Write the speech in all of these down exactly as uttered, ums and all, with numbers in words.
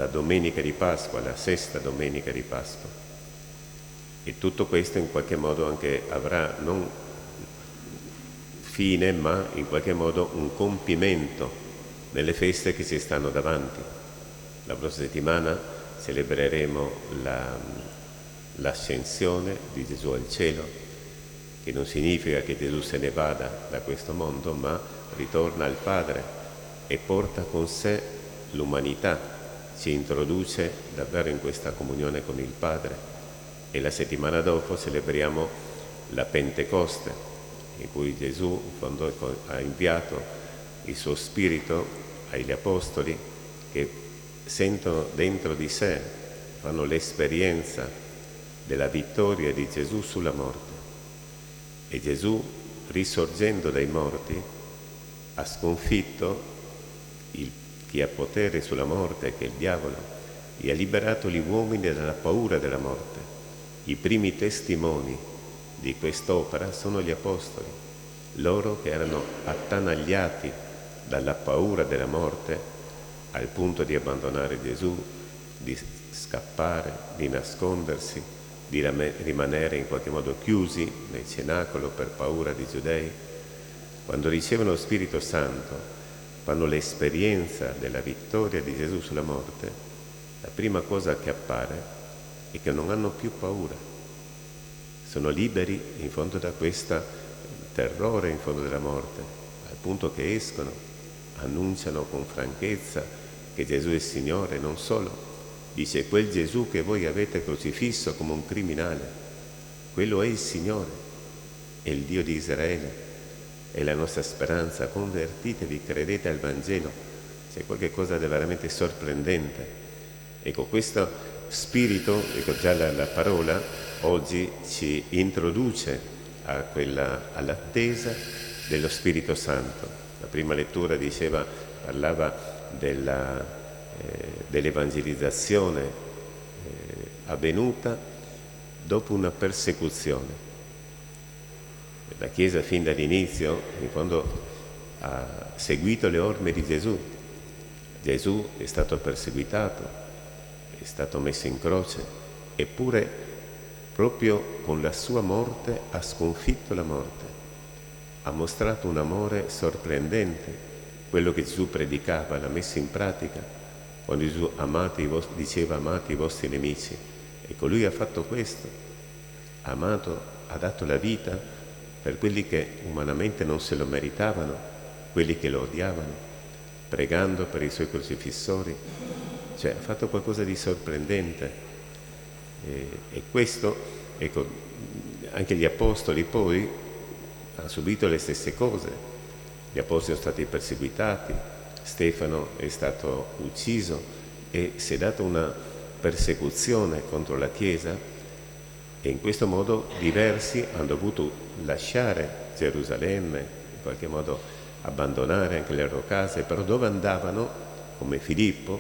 la domenica di Pasqua, la sesta domenica di Pasqua. E tutto questo in qualche modo anche avrà non fine, ma in qualche modo un compimento nelle feste che ci stanno davanti. La prossima settimana celebreremo la, l'ascensione di Gesù al cielo, che non significa che Gesù se ne vada da questo mondo, ma ritorna al Padre e porta con sé l'umanità, ci introduce davvero in questa comunione con il Padre. E la settimana dopo celebriamo la Pentecoste, in cui Gesù in fondo ha inviato il suo Spirito agli Apostoli, che sentono dentro di sé, fanno l'esperienza della vittoria di Gesù sulla morte. E Gesù, risorgendo dai morti, ha sconfitto il, chi ha potere sulla morte, che è il diavolo, e ha liberato gli uomini dalla paura della morte. I primi testimoni di quest'opera sono gli Apostoli, loro che erano attanagliati dalla paura della morte al punto di abbandonare Gesù, di scappare, di nascondersi, di rimanere in qualche modo chiusi nel cenacolo per paura di giudei. Quando ricevono lo Spirito Santo, fanno l'esperienza della vittoria di Gesù sulla morte, la prima cosa che appare è che non hanno più paura. Sono liberi in fondo da questo terrore in fondo della morte, al punto che escono, annunciano con franchezza che Gesù è il Signore. Non solo, dice: quel Gesù che voi avete crocifisso come un criminale, quello è il Signore, è il Dio di Israele, è la nostra speranza. Convertitevi, credete al Vangelo. C'è qualcosa di veramente sorprendente. Ecco, questo spirito, ecco già la, la parola oggi ci introduce a quella, all'attesa dello Spirito Santo. La prima lettura diceva, parlava della, eh, dell'evangelizzazione eh, avvenuta dopo una persecuzione. La Chiesa fin dall'inizio in fondo ha seguito le orme di Gesù. Gesù è stato perseguitato, è stato messo in croce, eppure proprio con la sua morte ha sconfitto la morte, ha mostrato un amore sorprendente, quello che Gesù predicava, l'ha messo in pratica, quando Gesù amate i vostri, diceva amate i vostri nemici. Ecco, lui ha fatto questo, ha amato, ha dato la vita per quelli che umanamente non se lo meritavano, quelli che lo odiavano, pregando per i suoi crocifissori. Cioè, ha fatto qualcosa di sorprendente. E, e questo, ecco, anche gli Apostoli poi hanno subito le stesse cose. Gli Apostoli sono stati perseguitati, Stefano è stato ucciso e si è data una persecuzione contro la Chiesa, e in questo modo diversi hanno dovuto lasciare Gerusalemme, in qualche modo abbandonare anche le loro case, però dove andavano, come Filippo,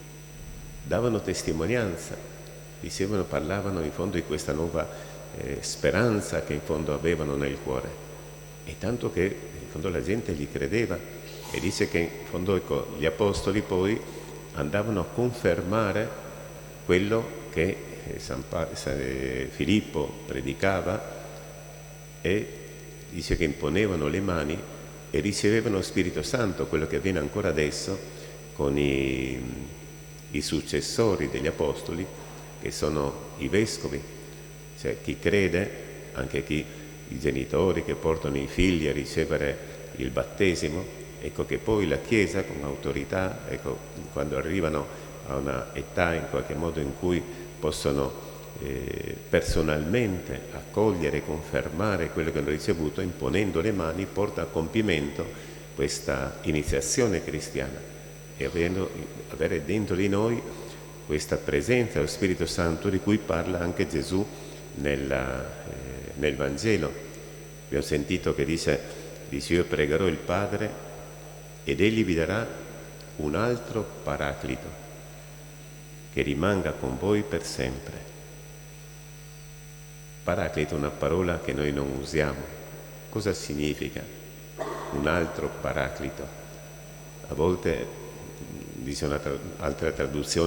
davano testimonianza, dicevano, parlavano in fondo di questa nuova eh, speranza che in fondo avevano nel cuore, e tanto che in fondo la gente gli credeva. E dice che in fondo, ecco, gli Apostoli poi andavano a confermare quello che eh, San pa- eh, Filippo predicava, e dice che imponevano le mani e ricevevano lo Spirito Santo, quello che avviene ancora adesso con i, i successori degli Apostoli, che sono i vescovi, cioè chi crede, anche chi, i genitori che portano i figli a ricevere il battesimo. Ecco che poi la Chiesa con autorità, ecco, quando arrivano a una età in qualche modo in cui possono eh, personalmente accogliere e confermare quello che hanno ricevuto, imponendo le mani, porta a compimento questa iniziazione cristiana, e avendo, avere dentro di noi questa presenza dello Spirito Santo di cui parla anche Gesù nella, eh, nel Vangelo. Abbiamo sentito che dice, dice io pregherò il Padre ed Egli vi darà un altro Paraclito che rimanga con voi per sempre. Paraclito è una parola che noi non usiamo. Cosa significa un altro Paraclito? A volte, dice un'altra traduzione,